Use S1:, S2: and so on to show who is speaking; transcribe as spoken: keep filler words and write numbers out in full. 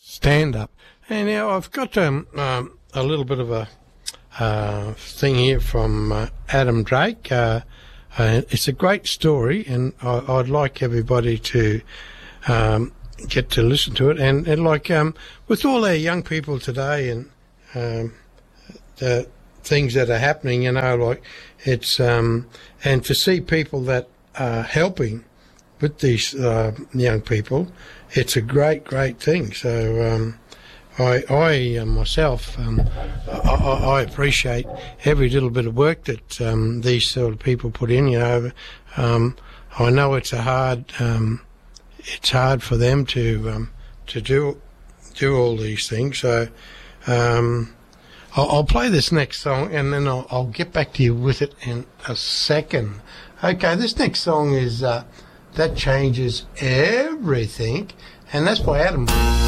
S1: stand-up. And now I've got um, um, a little bit of a uh, thing here from uh, Adam Drake. Uh, uh, it's a great story, and I, I'd like everybody to um, get to listen to it. And, and like um, with all our young people today and um, the things that are happening, you know, like it's um, and to see people that are helping with these uh, young people, it's a great, great thing. So um, I, I uh, myself, um, I, I appreciate every little bit of work that um, these sort of people put in. You know, um, I know it's a hard, um, it's hard for them to um, to do do all these things. So um, I'll, I'll play this next song, and then I'll, I'll get back to you with it in a second. Okay, this next song is uh, That Changes Everything, and that's by Adam.